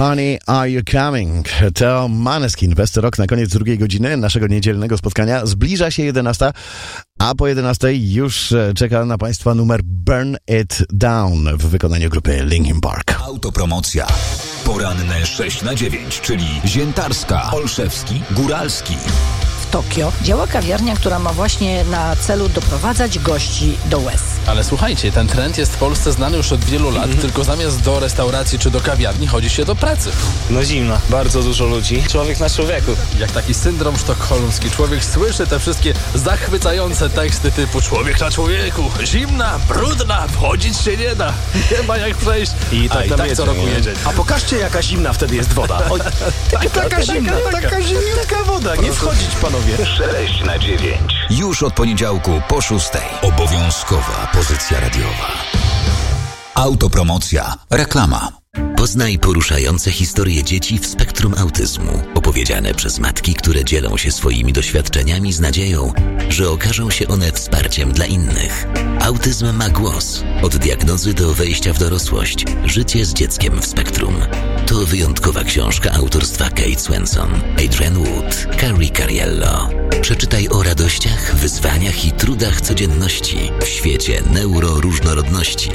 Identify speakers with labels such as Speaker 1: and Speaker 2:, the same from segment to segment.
Speaker 1: Honey, Are You Coming? To Måneskin, Best Rock na koniec drugiej godziny naszego niedzielnego spotkania. Zbliża się 11, a po 11 już czeka na Państwa numer Burn It Down w wykonaniu grupy Linkin Park.
Speaker 2: Autopromocja. Poranne 6/9, czyli Ziętarska, Olszewski, Góralski.
Speaker 3: W Tokio działa kawiarnia, która ma właśnie na celu doprowadzać gości do łez.
Speaker 4: Ale słuchajcie, ten trend jest w Polsce znany już od wielu lat, tylko zamiast do restauracji czy do kawiarni chodzi się do pracy.
Speaker 5: No zimno, bardzo dużo ludzi. Człowiek na człowieku.
Speaker 4: Jak taki syndrom sztokholmski. Człowiek słyszy te wszystkie zachwycające teksty typu człowiek na człowieku, zimna, brudna, wchodzić się nie da. Nie ma jak przejść.
Speaker 5: I tak
Speaker 4: co roku jedzie.
Speaker 5: A pokażcie, jaka zimna wtedy jest woda. Oj, taka zimniutka woda. Nie wchodzić, panowie.
Speaker 2: 6/9. Już od poniedziałku po 6. Obowiązkowa pozycja radiowa. Autopromocja. Reklama.
Speaker 6: Poznaj poruszające historie dzieci w spektrum autyzmu, opowiedziane przez matki, które dzielą się swoimi doświadczeniami z nadzieją, że okażą się one wsparciem dla innych. Autyzm ma głos. Od diagnozy do wejścia w dorosłość. Życie z dzieckiem w spektrum. To wyjątkowa książka autorstwa Kate Swenson, Adrienne Wood, Carrie Cariello. Przeczytaj o radościach, wyzwaniach i trudach codzienności w świecie neuroróżnorodności.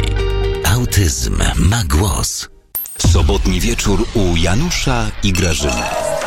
Speaker 6: Autyzm ma głos.
Speaker 2: Sobotni wieczór u Janusza i Grażyny.